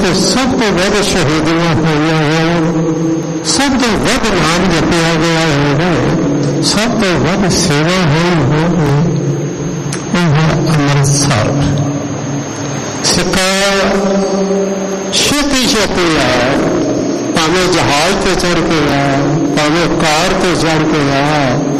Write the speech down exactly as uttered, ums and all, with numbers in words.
ਤੇ ਸਭ ਤੋਂ ਵੱਧ ਸ਼ਹੀਦੀਆਂ ਹੋਈਆਂ ਹੋਣ, ਸਭ ਤੋਂ ਵੱਧ ਨਾਮ ਜਪਿਆ ਗਿਆ ਹੋਵੇ, ਸਭ ਤੋਂ ਵੱਧ ਸੇਵਾ ਹੋਈ ਹੋਵੇ, ਉਹ ਹੈ ਅੰਮ੍ਰਿਤਸਰ। ਸਿੱਕਾ ਛੇਤੀ ਛੇਤੀ ਆ, ਭਾਵੇਂ ਜਹਾਜ਼ ਤੇ ਚੜ੍ਹ ਕੇ ਆ, ਭਾਵੇਂ ਕਾਰ ਤੇ ਚੜ੍ਹ ਕੇ ਆ,